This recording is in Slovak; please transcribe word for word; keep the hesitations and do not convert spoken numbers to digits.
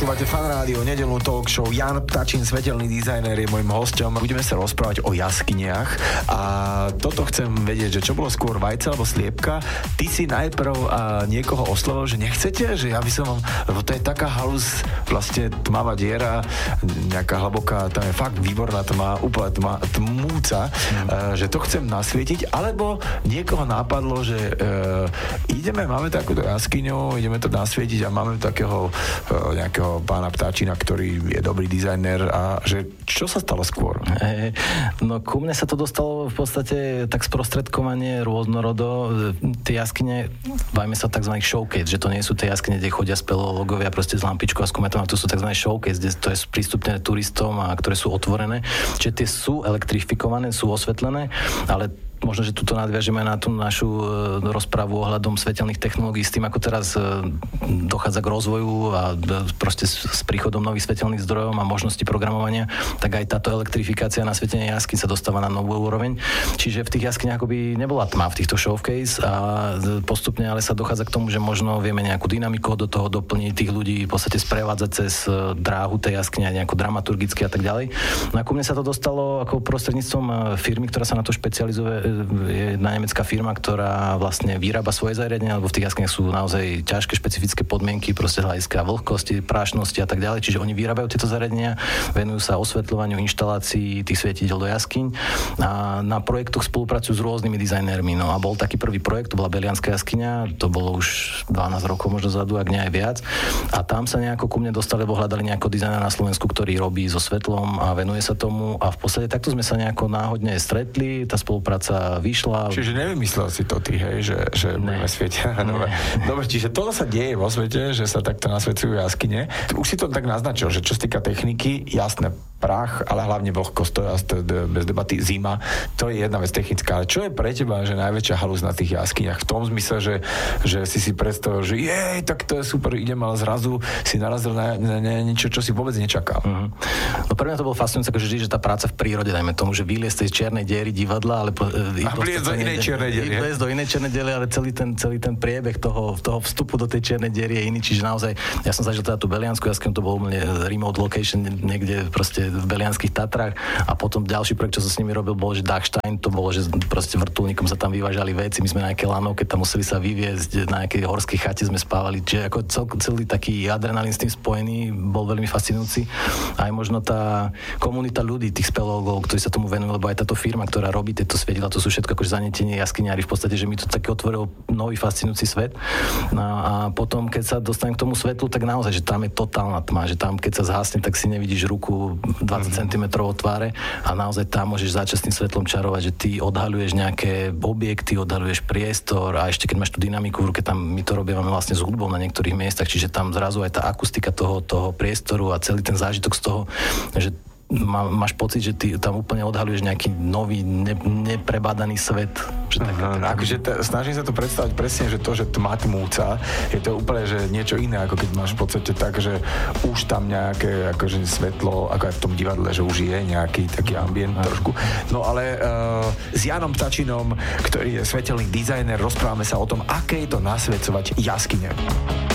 Počúvate Fan Rádio, nedeľnú talk show. Jan Ptačín, svetelný dizajner, je môjim hosťom. Budeme sa rozprávať o jaskyniach a toto chcem vedieť, že čo bolo skôr vajce alebo sliepka. Ty si najprv a niekoho oslovil, že nechcete, že ja by som vám, lebo to je taká halus, vlastne tmavá diera, nejaká hlboká, tam je fakt výborná tma, úplne tma, tmúca, mm. že to chcem nasvietiť, alebo niekoho nápadlo, že e, ideme, máme takúto jaskyňu, ideme to nasvietiť a máme takého e, nejakého pána Ptačina, ktorý je dobrý dizajner a že čo sa stalo skôr? Hey, no ku mne sa to dostalo v podstate tak sprostredkovanie rôznorodo. Tie jaskyne, bavíme sa o tzv. Showcase, že to nie sú tie jaskyne, kde chodia speleológovia proste s lampičkou a s kometom, to sú tzv. Showcase, kde to je prístupné turistom a ktoré sú otvorené. Čiže tie sú elektrifikované, sú osvetlené, ale možno, že tuto nadviažeme na tú našu e, rozpravu ohľadom svetelných technológií s tým, ako teraz e, dochádza k rozvoju a e, proste s, s príchodom nových svetelných zdrojov a možnosti programovania, tak aj táto elektrifikácia na svetenie jaskyň sa dostáva na novú úroveň. Čiže v tých jaskyniach akoby nebola tma v týchto showcase a postupne ale sa dochádza k tomu, že možno vieme nejakú dynamiku do toho doplniť, tých ľudí v podstate sprevádzať cez dráhu tej jaskyne nejako dramaturgicky a tak ďalej. No a ku mne sa to dostalo ako prostredníctvom firmy, ktorá sa na to špecializuje, je jedna nemecká firma, ktorá vlastne vyrába svoje zariadenia, lebo v tých jaskyniach sú naozaj ťažké špecifické podmienky, proste hľadiska vlhkosti, prášnosti a tak ďalej. Čiže oni vyrábajú tieto zariadenia, venujú sa osvetľovaniu inštalácií tých svietidiel do jaskyň a na projektoch spolupracujú s rôznymi dizajnérmi. No a bol taký prvý projekt, to bola Belianská jaskyňa, to bolo už dvanásť rokov možno zadu, ak nie aj viac. A tam sa nejako ku mne dostali, lebo hľadali nejakého dizajnera na Slovensku, ktorý robí so svetlom a venuje sa tomu a v podstate takto sme sa nejako náhodne stretli, tá spolupráca vyšla. Čiže nevymyslel si to ty, hej, že, že budeme svietia. Dobre. Dobre, čiže toto sa deje vo svete, že sa takto nasvecujú jaskyne. Už si to tak naznačil, že čo sa týka techniky, jasné, prach, ale hlavne vlhkosť, to je bez debaty, zima, to je jedna vec technická. Ale čo je pre teba, že najväčšia halus na tých jaskyniach? V tom zmysle, že, že si si predstavil, že jej, tak to je super, idem, ale zrazu si narazil na, na, na niečo, čo si vôbec nečakal. Mm-hmm. No pre mňa to bolo fascinujúce, akože vždy, že tá práca v prírode, dajme tomu, že vyliesť z tej čiernej diery divadla, ale po, a vliesť do inej čiernej diery. Vliesť do inej čiernej diery, ale celý ten, celý ten priebeh toho, toho vstupu do tej čiernej diery je iný, čiže naozaj, ja som zažil teda tú Beliansku jaskyňu, to bol remote location niekde proste v Belianských Tatrách a potom ďalší projekt, čo som s nimi robil, bol, že Dachstein, to bolo, že proste vrtuľníkom sa tam vyvážali veci, my sme na nejaké lanovke tam museli sa vyviezť, na nejakej horskej chate sme spávali, čiže ako cel, celý taký adrenalín s tým spojený, bol veľmi fascinujúci. Aj možno tá komunita ľudí, tých speleológov, ktorí sa tomu venujú, lebo aj táto firma, ktorá robí tieto svietidlá, to sú všetko akože zanetenie jaskyňári v podstate, že mi to také otvoril nový fascinujúci svet. No a potom, keď sa dostanem k tomu svetlu, tak naozaj, že tam je totálna tma, že tam, keď sa zhasne, tak si nevidíš ruku dvadsať centimetrov od tváre a naozaj tam môžeš začať s tým svetlom čarovať, že ty odhaľuješ nejaké objekty, odhaľuješ priestor a ešte keď máš tú dynamiku v ruke, tam my to robíme vlastne s hudbou na niektorých miestach, čiže tam zrazu aj tá akustika toho, toho priestoru a celý ten zážitok z toho, že má, máš pocit, že ty tam úplne odhaľuješ nejaký nový, ne, neprebádaný svet. Že tak, Aha, tak, akože t- snažím sa to predstaviť presne, že to, že tma tmúca, je to úplne že niečo iné, ako keď máš v podstate tak, že už tam nejaké akože svetlo, ako aj v tom divadle, že už je nejaký taký ambient Aha. trošku. No ale uh, s Janom Ptačinom, ktorý je svetelný dizajner, rozprávame sa o tom, aké je to nasvedcovať jaskyne.